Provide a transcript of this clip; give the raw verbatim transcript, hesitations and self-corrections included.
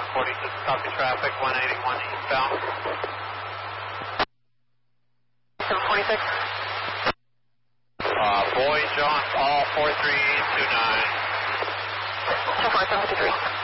forty-six, copy traffic, one eighty-one eastbound. seven forty-six. Uh, boy, John, all four three two nine. So far, seven fifty-three.